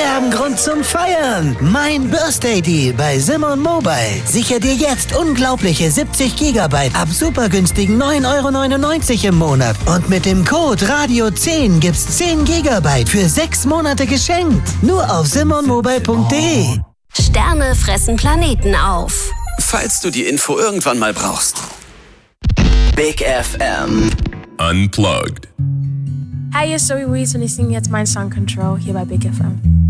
Wir haben Grund zum Feiern. Mein Birthday Deal bei Simon Mobile. Sicher dir jetzt unglaubliche 70 GB ab super günstigen 9,99 € im Monat. Und mit dem Code Radio10 gibt's 10 GB für 6 Monate geschenkt. Nur auf simonmobile.de. Sterne fressen Planeten auf. Falls du die Info irgendwann mal brauchst. Big FM. Unplugged. Hi, hier ist Zoe Wees und ich singe jetzt meinen Song Control hier bei Big FM.